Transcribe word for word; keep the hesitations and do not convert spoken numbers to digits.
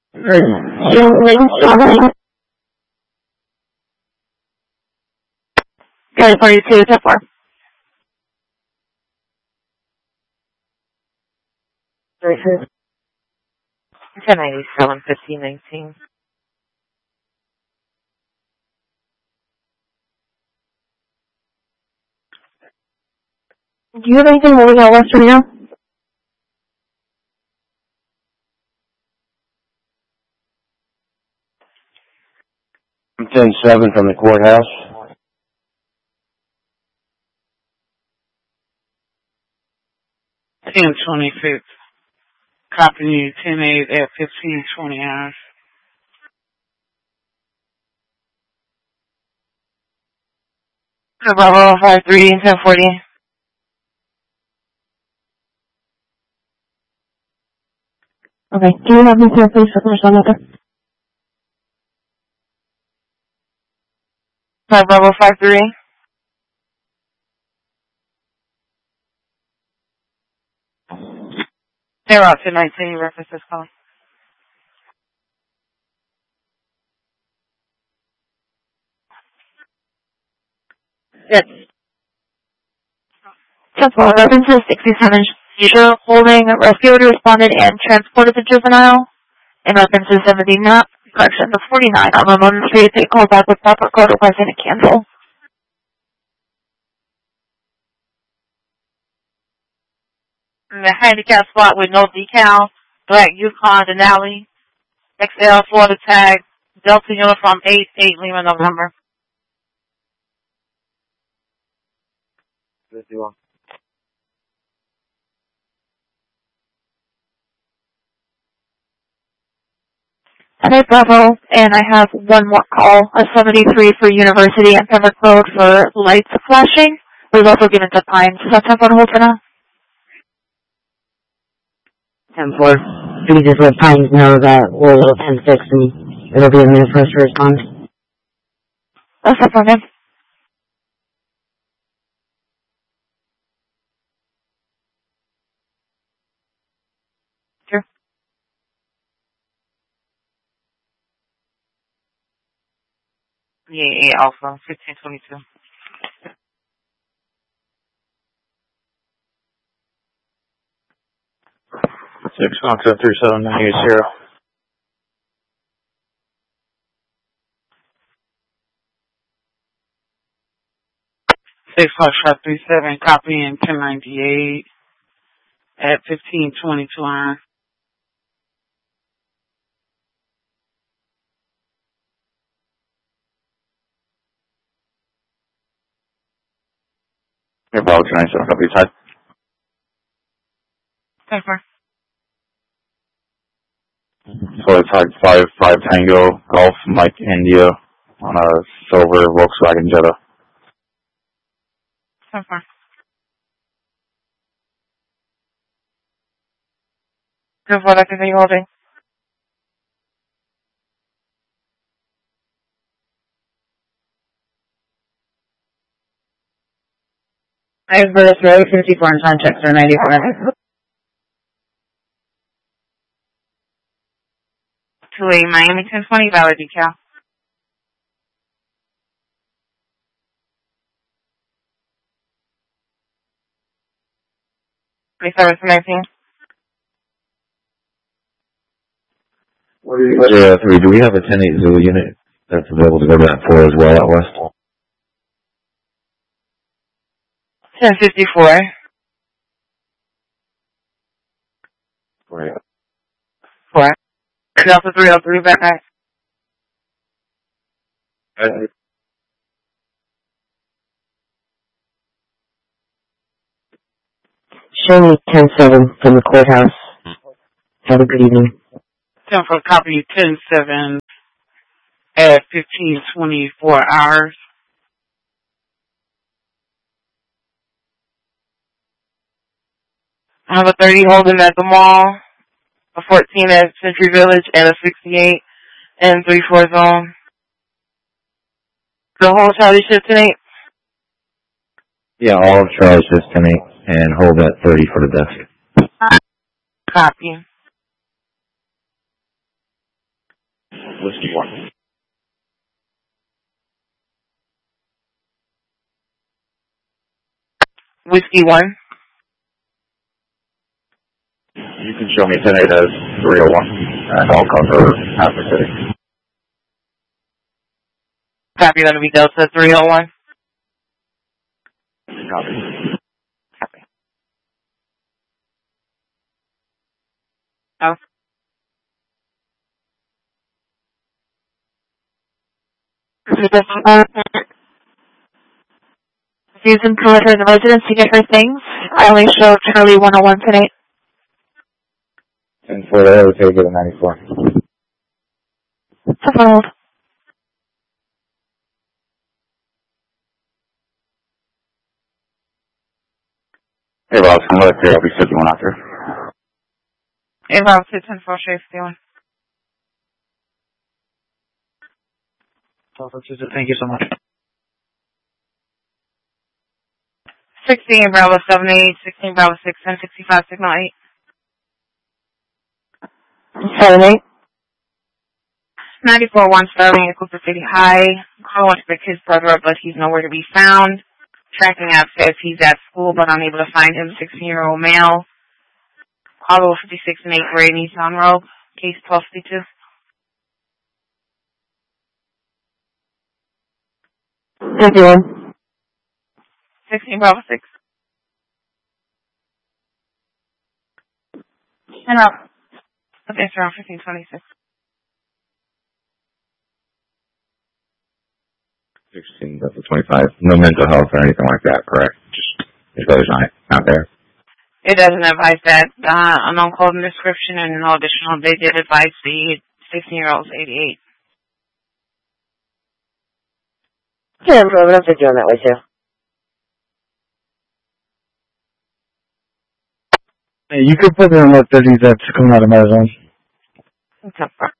Gary forty-two, ten four. ten ninety-seven, fifteen nineteen. Do you have anything moving out west right now? I'm ten seven from the courthouse. ten twenty-six. Copy you ten eight at fifteen twenty hours. Bravo five three, ten forty. Okay, can you have me here, please, for the on there? Five Bravo five three. They're out to nineteen, reference this call. Yes. Temporal references sixty-seven Cedar, holding, rescued, responded, and transported the juvenile. And references seventy-nine, correction, the forty-nine on Ramon Street, they called back with proper code requesting to cancel. In the handicap spot with no decal, black Yukon Denali, X L Florida tag, Delta uniform eight eight Lima November. fifty-one. Okay, Bravo, and I have one more call, a seventy-three for University and Pembroke Road for lights flashing. We've also given to Pines. Is that temp on hold for now? ten four. We just let Pines know that we'll ten six and it'll be a minute for us to respond. That's up for him. Sure. Yeah, yeah, Alpha, fifteen twenty-two. Six one seven three seven nine eight zero. Six five five three seven, copy in ten ninety-eight at fifteen twenty-two hours. Here, Bravo two nine seven, copy your side. ten four. So it's like five five Tango Golf Mike India on a silver Volkswagen Jetta. ten four. Good, what I can be holding. I have Burris Road, fifty-four and Conchester, ninety-four. two eight Miami ten twenty, valid decal. twenty-seven to nineteen. Yeah, three. Do we have a ten eight Zulu unit that's available to go to that four as well out west? ten fifty-four. Right. Four. Delta three oh three, back back. Show me ten seven from the courthouse. Have a good evening. ten for copy ten seven at fifteen twenty-four hours. I have a thirty holding at the mall, a fourteen at Century Village, and a sixty-eight in three four zone. The whole Charlie shift tonight? Yeah, all of Charlie's is ten eight and hold at thirty for the desk. Copy. Whiskey one. Whiskey one. You can show me ten eight as three oh one, and I'll cover half the city. Copy, going to be Delta three oh one. Copy. Copy. Oh. Using perimeter in the residence to get her things. I only show Charlie one oh one tonight. And for the air, take it at ninety-four. So hold. Hey, Rob, I'm going to clear. I'll be fifty-one out there. Hey, Rob, two ten four, fifty-one. Thank you so much. sixteen Bravo seven eight, sixteen Bravo six ten, sixty-five Signal eight. Seven eight. ninety-four one Sterling at Cooper City High. Call wants to pick his brother up, but he's nowhere to be found. Tracking app says he's at school, but unable to find him. sixteen-year-old male. Call fifty-six and eight Gray Nissan Rogue. Case twelve fifty-two. fifty-one. sixteen Bravo six. And up. Okay, it's around fifteen twenty-six. sixteen, that's a twenty-five. No mental health or anything like that, correct? Just his brother's not, not there. It doesn't advise that. Uh, unknown code and description and no additional. They did advise the sixteen-year-old's eighty-eight. Yeah, bro, I'll take you on that way too. Hey, you could put in what thirty that's coming out of my zone. Okay.